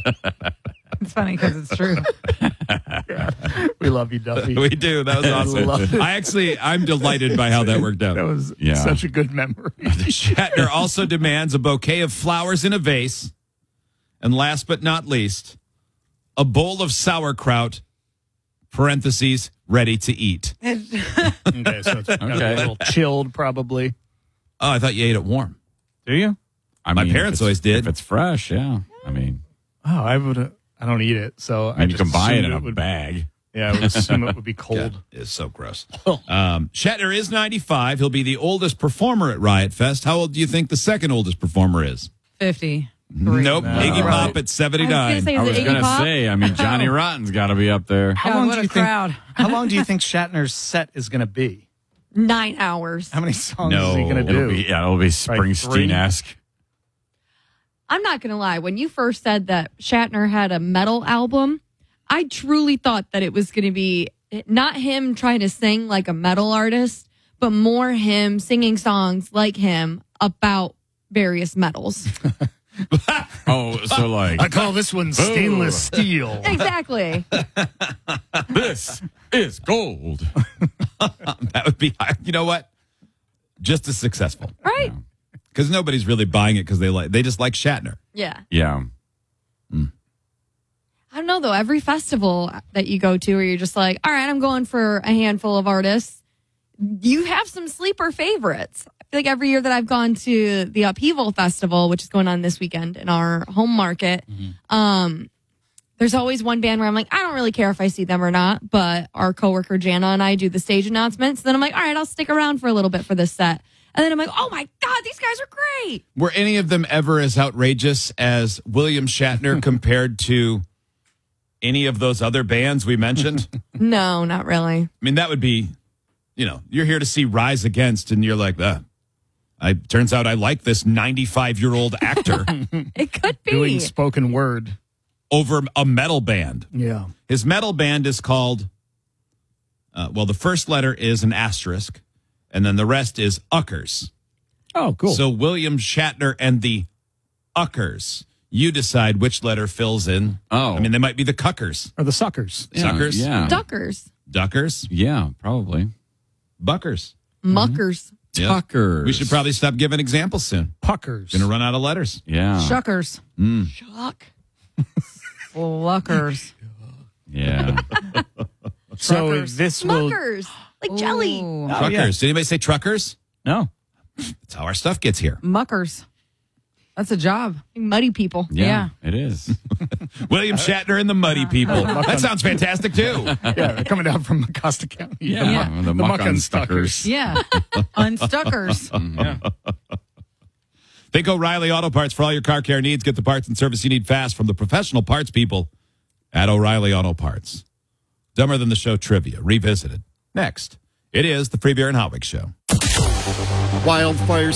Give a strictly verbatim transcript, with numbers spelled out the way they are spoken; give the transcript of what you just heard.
It's funny because it's true. We love you, Duffy. We do. That was awesome. I actually, I'm delighted by how that worked out. That was Yeah. such a good memory. Shatner also demands a bouquet of flowers in a vase. And last but not least, a bowl of sauerkraut, parentheses, ready to eat. Okay, so it's okay. a little chilled, probably. Oh, I thought you ate it warm. Do you? I My mean, parents if it's- always did. If it's fresh, yeah. I mean, Oh, I would. I don't eat it, so I mean, you just can buy it assumed in a would, bag. Yeah, I would assume it would be cold. God, it's so gross. Um, Shatner is ninety-five. He'll be the oldest performer at Riot Fest. How old do you think the second oldest performer is? fifty. Nope. No. Iggy Right. Pop at seventy-nine. say, I is was it going Iggy to Pop? say, I mean, Johnny Rotten's got to be up there. How God, long what do a you think? crowd. How long do you think Shatner's set is going to be? Nine hours. How many songs No, is he going to It'll do? be, yeah, it'll be Springsteen-esque. I'm not going to lie. When you first said that Shatner had a metal album, I truly thought that it was going to be not him trying to sing like a metal artist, but more him singing songs like him about various metals. Oh, so like, I call this one stainless steel. Exactly. this is gold. That would be, you know what? Just as successful. Right? Because nobody's really buying it because they like they just like Shatner. Yeah. Yeah. I don't know, though. Every festival that you go to where you're just like, all right, I'm going for a handful of artists, you have some sleeper favorites. I feel like every year that I've gone to the Upheaval Festival, which is going on this weekend in our home market, um, there's always one band where I'm like, I don't really care if I see them or not, but our coworker Jana and I do the stage announcements. Then I'm like, all right, I'll stick around for a little bit for this set. And then I'm like, oh my God, these guys are great. Were any of them ever as outrageous as William Shatner compared to any of those other bands we mentioned? No, not really. I mean, that would be, you know, you're here to see Rise Against, and you're like, uh, I turns out I like this ninety-five-year-old actor It could be. Doing spoken word. over a metal band. Yeah. His metal band is called, uh, well, the first letter is an asterisk, and then the rest is Uckers. Oh, cool. So William Shatner and the Uckers. You decide which letter fills in. Oh. I mean, they might be the Cuckers. Or the suckers. Yeah, Suckers? Yeah. Duckers. Duckers? Yeah, probably. Buckers. Muckers. Yeah. Tuckers. We should probably stop giving examples soon. Puckers. Gonna run out of letters. Yeah. Shuckers. Shuck. Fluckers. Yeah. So Truckers. this will. Smuckers. Like jelly. Ooh. Truckers. yeah. Did anybody say truckers? No. That's how our stuff gets here. Muckers. That's a job. Muddy people. Yeah, Yeah. it is. William Shatner and the Muddy People. That sounds fantastic, too. Yeah, they're coming down from Acosta County. Yeah, The, the muck muck unstuckers. unstuckers. Yeah. Unstuckers. Think O'Reilly Auto Parts for all your car care needs. Get the parts and service you need fast from the professional parts people at O'Reilly Auto Parts. Dumber Than the Show trivia, revisited. Next, it is the Free Beer and Hot Wings Show. Wildfires